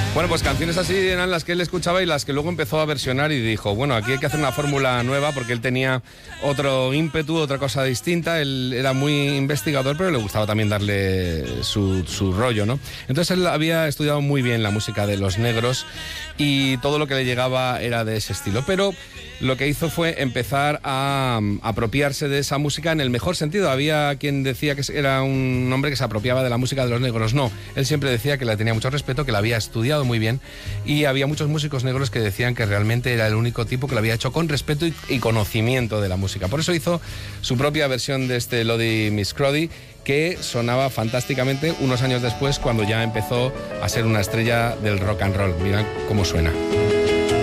Bueno, pues canciones así eran las que él escuchaba y las que luego empezó a versionar y dijo, bueno, aquí hay que hacer una fórmula nueva porque él tenía otro ímpetu, otra cosa distinta. Él era muy investigador, pero le gustaba también darle su rollo, ¿no? Entonces él había estudiado muy bien la música de los negros y todo lo que le llegaba era de ese estilo, pero lo que hizo fue empezar a apropiarse de esa música en el mejor sentido. Había quien decía que era un hombre que se apropiaba de la música de los negros. No, él siempre decía que la tenía mucho respeto, que la había estudiado muy bien, y había muchos músicos negros que decían que realmente era el único tipo que lo había hecho con respeto y conocimiento de la música. Por eso hizo su propia versión de este Lottie Miss Crowdy, que sonaba fantásticamente unos años después, cuando ya empezó a ser una estrella del rock and roll. Mirad cómo suena.